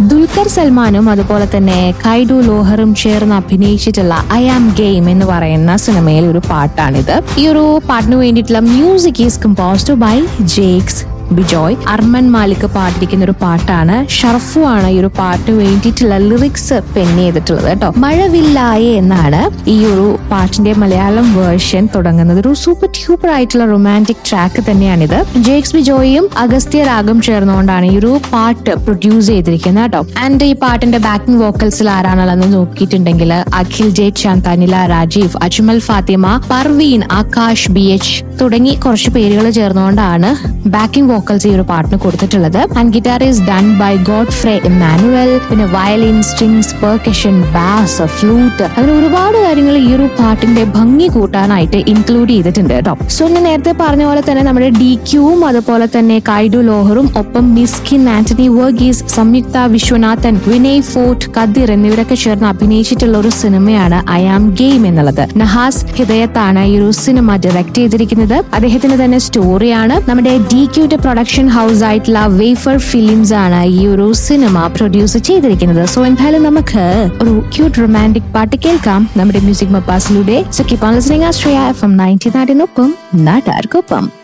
ദുൽഖർ സൽമാനും അതുപോലെ തന്നെ കൈഡു ലോഹറും ചേർന്ന് അഭിനയിച്ചിട്ടുള്ള ഐ ആം ഗെയിം എന്ന് പറയുന്ന സിനിമയിൽ ഒരു പാട്ടാണിത്. ഈ ഒരു പാട്ടിന് വേണ്ടിയിട്ടുള്ള music is composed by Jakes Bijoy. Arman Malik പാടിയിരിക്കുന്ന ഒരു പാട്ടാണ്. ഷർഫു ആണ് ഈ ഒരു പാട്ടിന് വേണ്ടിയിട്ടുള്ള ലിറിക്സ് പെൻ ചെയ്തിട്ടുള്ളത് കേട്ടോ. മഴവില്ലായെ എന്നാണ് ഈ ഒരു പാട്ടിന്റെ മലയാളം വേർഷൻ തുടങ്ങുന്നത്. ഒരു സൂപ്പർ ട്യൂപ്പർ ആയിട്ടുള്ള റൊമാൻറ്റിക് ട്രാക്ക് തന്നെയാണിത്. ജേക്സ് ബിജോയും അഗസ്ത്യ രാഗം ചേർന്നുകൊണ്ടാണ് ഈ ഒരു പാട്ട് പ്രൊഡ്യൂസ് ചെയ്തിരിക്കുന്നത് കേട്ടോ. ആൻഡ് ഈ പാട്ടിന്റെ backing വോക്കൽസിൽ ആരാണുള്ളതെന്ന് നോക്കിയിട്ടുണ്ടെങ്കിൽ Akhil J Chand, Anila Rajeev, Ajmal Fathima, Parveen, Akash B H തുടങ്ങി കുറച്ച് പേരുകൾ ചേർന്നുകൊണ്ടാണ് ബാക്കിംഗ് വോക്കൽസ് ഈ ഒരു പാട്ടിന് കൊടുത്തിട്ടുള്ളത്. And guitar is done by Godfrey Emmanuel. പിന്നെ violin, strings, percussion, bass, flute, അങ്ങനെ ഒരുപാട് കാര്യങ്ങൾ ഈ ഒരു പാട്ടിന്റെ ഭംഗി കൂട്ടാനായിട്ട് ഇൻക്ലൂഡ് ചെയ്തിട്ടുണ്ട് കേട്ടോ. സോ ഞാൻ നേരത്തെ പറഞ്ഞ പോലെ തന്നെ നമ്മുടെ DQവും അതുപോലെ തന്നെ കൈഡു ലോഹറും ഒപ്പം മിസ്കിൻ, ആന്റണി വർഗീസ്, സംയുക്ത വിശ്വനാഥൻ, വിനയ് ഫോർട്ട്, കദിർ എന്നിവരൊക്കെ ചേർന്ന് അഭിനയിച്ചിട്ടുള്ള ഒരു സിനിമയാണ് ഐ ആം ഗെയിം എന്നുള്ളത്. നഹാസ് ഹിദയത്താണ് ഈ ഒരു സിനിമ ഡയറക്ട് ചെയ്തിരിക്കുന്നത്. അദ്ദേഹത്തിന്റെ തന്നെ സ്റ്റോറിയാണ്. നമ്മുടെ DQന്റെ പ്രൊഡക്ഷൻ ഹൗസ് ആയിട്ടുള്ള വേഫർ ഫിലിംസ് ആണ് ഈ ഒരു സിനിമ പ്രൊഡ്യൂസ് ചെയ്തിരിക്കുന്നത്. സോ എന്തായാലും നമുക്ക് ഒരു ക്യൂട്ട് റൊമാൻറ്റിക് പാട്ട് കേൾക്കാം നമ്മുടെ music മപ്പാസിലൂടെ. So keep on listening Ashraya FM 90 നാടിനൊപ്പം നാട്ടാർക്കൊപ്പം.